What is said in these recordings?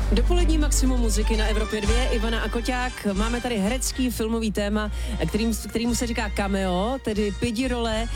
Dopolední maximum muziky na Evropě 2, Ivana a Koťák. Máme tady herecký filmový téma, kterýmu se říká cameo, tedy pětirole,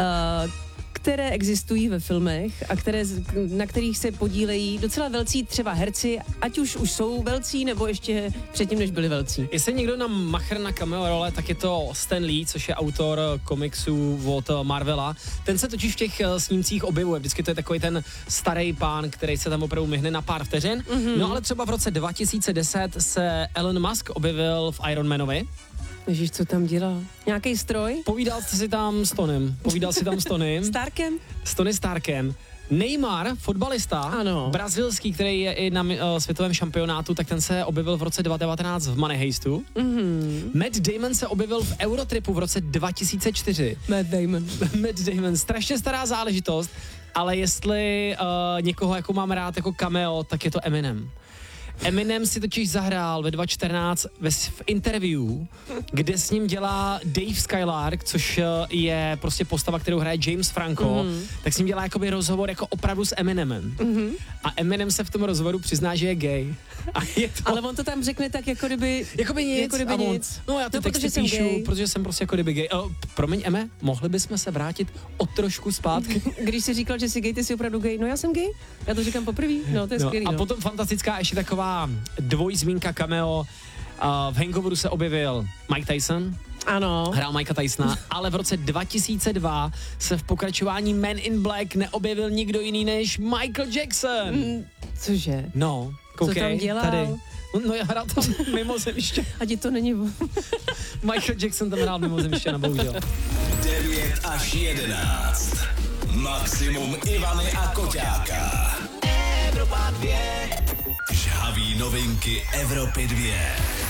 které existují ve filmech a na kterých se podílejí docela velcí třeba herci, ať už jsou velcí, nebo ještě předtím, než byli velcí. Jestli někdo nám machr na cameo role, tak je to Stan Lee, což je autor komiksů od Marvela. Ten se totiž v těch snímcích objevuje. Vždycky to je takový ten starý pán, který se tam opravdu myhne na pár vteřin. Mm-hmm. No ale třeba v roce 2010 se Elon Musk objevil v Iron Manovi. Ježíš, co tam dělal? Nějaký stroj? Povídal si tam s Tonym. Starkem? S Tony Starkem. Neymar, fotbalista, ano, brazilský, který je i na světovém šampionátu, tak ten se objevil v roce 2019 v Money Heistu. Mm-hmm. Matt Damon se objevil v Eurotripu v roce 2004. Matt Damon, strašně stará záležitost, ale jestli někoho jako mám rád jako cameo, tak je to Eminem. Eminem si totiž zahrál ve 2014 v interview, kde s ním dělá Dave Skylark, což je prostě postava, kterou hraje James Franco, tak s ním dělá jakoby rozhovor jako opravdu s Eminemem. Mm-hmm. A Eminem se v tom rozhovoru přizná, že je gay. A je to... Ale on to tam řekne tak, jako kdyby nic. No já to texty píšu, protože jsem prostě jako kdyby gay. Promiň, Eme, mohli bychom se vrátit o trošku zpátky? Když jsi říkal, že jsi gay, ty jsi opravdu gay. No já jsem gay, já to říkám poprvé, no to je skvělý. A potom fantastická ještě taková dvojzmínka cameo. V Hangoveru se objevil Mike Tyson. Ano. Hrál Mikea Tysona, ale v roce 2002 se v pokračování Men in Black neobjevil nikdo jiný než Michael Jackson. Cože? No, koukej, co tam dělal? Tady. No já hrál tam mimozemště. A ti to není... Michael Jackson tam hrál mimozemště, bohužel. 9 až 11. Maximum Ivany a Koťáka. Evropa 2. Žhaví novinky Evropy 2.